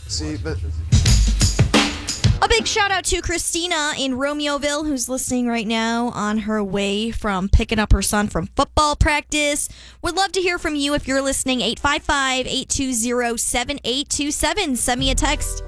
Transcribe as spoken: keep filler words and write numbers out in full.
See, but A big shout out to Christina in Romeoville, who's listening right now on her way from picking up her son from football practice. Would love to hear from you if you're listening. eight five five, eight two zero, seven eight two seven. Send me a text.